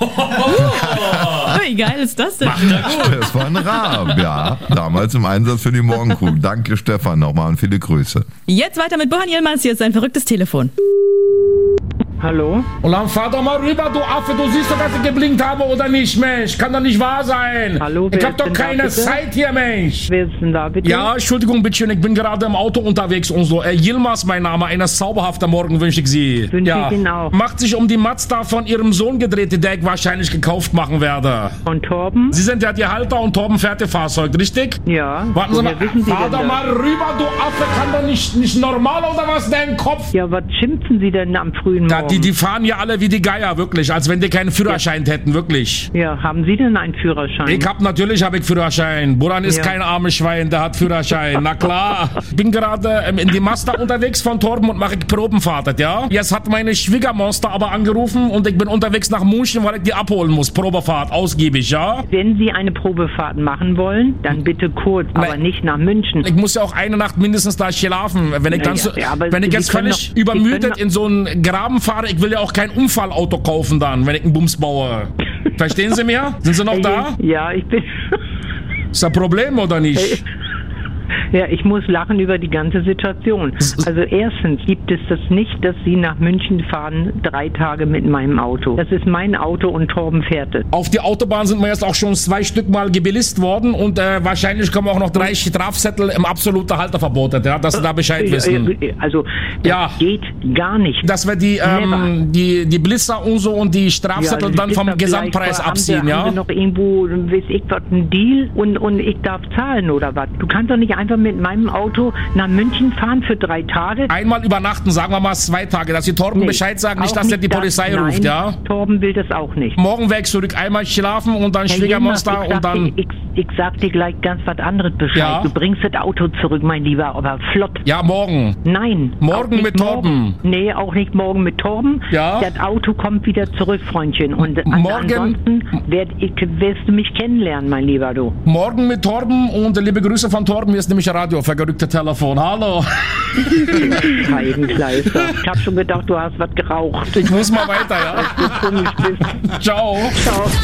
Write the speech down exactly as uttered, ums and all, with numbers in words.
Wie geil ist das denn? Macht er gut. Das war ein Raab, ja. Damals im Einsatz für die Morgencrew. Danke, Stefan, nochmal und viele Grüße. Jetzt weiter mit Bohan Yilmaz. Hier ist ein verrücktes Telefon. Hallo? Und dann fahr doch mal rüber, du Affe. Du siehst doch, dass ich geblinkt habe oder nicht, Mensch. Kann doch nicht wahr sein. Hallo, ich wer hab ist doch denn da, keine bitte? Zeit hier, Mensch. Wer ist denn da, bitte? Ja, Entschuldigung, bitte schön. Ich bin gerade im Auto unterwegs und so. Äh, Yilmaz, mein Name. Einer zauberhafter Morgen wünsche ich Sie. Wünsche ja. ich Ihnen auch. Macht sich um die Mazda von Ihrem Sohn gedreht, die der ich wahrscheinlich gekauft machen werde. Von Torben? Sie sind ja die Halter und Torben fährt Ihr Fahrzeug, richtig? Ja. Warten Sie mal, Woher wissen Sie fahr denn doch das? mal rüber, du Affe. Kann doch nicht, nicht normal oder was, dein Kopf? Ja, was schimpfen Sie denn am frühen Ja, Morgen? die, die fahren ja alle wie die Geier, wirklich. Als wenn die keinen Führerschein hätten, wirklich. Ja, haben Sie denn einen Führerschein? Ich hab natürlich hab ich Führerschein. Buran ist Ja. kein armes Schwein, der hat Führerschein. Na klar. Bin gerade ähm, in die Mazda unterwegs von Torben und mache ich Probenfahrt, ja? Jetzt hat meine Schwiegermonster aber angerufen und ich bin unterwegs nach München, weil ich die abholen muss. Probefahrt, ausgiebig, ja? Wenn Sie eine Probefahrt machen wollen, dann bitte kurz, aber Nein. nicht nach München. Ich muss ja auch eine Nacht mindestens da schlafen. Wenn ich, Ja, dann ja, so, ja, aber wenn ich Sie jetzt können völlig doch- Sie übermüdet können doch- in so einen Graben fahre, ich will ja auch kein Unfallauto kaufen dann, wenn ich einen Bums baue. Verstehen Sie mir? Sind Sie noch da? Ja, ich bin... Ist das ein Problem oder nicht? Ja, ich muss lachen über die ganze Situation. Also erstens gibt es das nicht, dass Sie nach München fahren, drei Tage mit meinem Auto. Das ist mein Auto und Torben fährt es. Auf die Autobahn sind wir jetzt auch schon zwei Stück mal gebilist worden und äh, wahrscheinlich kommen auch noch drei Strafzettel im absoluten Halterverbot, ja, dass Sie da Bescheid wissen. Also, das Ja. geht gar nicht. Dass wir die, ähm, die, die Blitzer und so und die Strafzettel Ja, dann das vom ist doch Gesamtpreis vielleicht, haben abziehen, Sie, ja? Haben Sie noch irgendwo, weiß ich was, einen Deal und, und ich darf zahlen oder was? Du kannst doch nicht einfach mit meinem Auto nach München fahren für drei Tage? Einmal übernachten, sagen wir mal zwei Tage, dass die Torben Nee, Bescheid sagen, nicht, auch dass der die das- Polizei Nein, ruft, ja? Torben will das auch nicht. Morgen weg zurück, einmal schlafen und dann Herr Schwiegermonster Yilmaz, ich und sag dann... dir- Ich, ich sag dir gleich ganz was anderes Bescheid. Ja. Du bringst das Auto zurück, mein Lieber, aber flott. Ja, morgen. Nein. Morgen auch nicht mit Torben. morgen. Nee, auch nicht morgen mit Torben. Ja. Das Auto kommt wieder zurück, Freundchen. Und an- Morgen- ansonsten werd ich, wirst du mich kennenlernen, mein Lieber, du. Morgen mit Torben und liebe Grüße von Torben, hier ist nämlich Radio, vergerückte Telefon. Hallo. Scheibenkleister. Ich hab schon gedacht, du hast was geraucht. Ich muss mal weiter, ja? Du komisch bist. Ciao. Ciao.